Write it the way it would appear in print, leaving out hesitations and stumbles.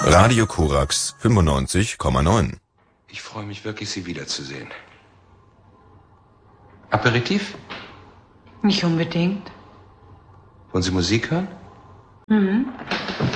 Radio Korax 95,9. Ich freue mich wirklich, Sie wiederzusehen. Aperitif? Nicht unbedingt. Wollen Sie Musik hören? Mhm.